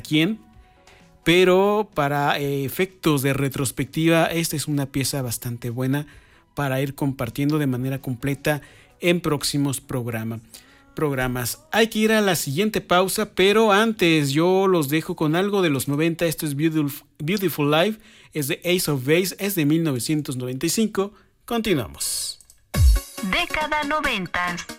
quién, pero para efectos de retrospectiva, esta es una pieza bastante buena para ir compartiendo de manera completa en próximos programas. Hay que ir a la siguiente pausa, pero antes yo los dejo con algo de los 90. Esto es Beautiful Life, es de Ace of Base, es de 1995. Continuamos. Década 90.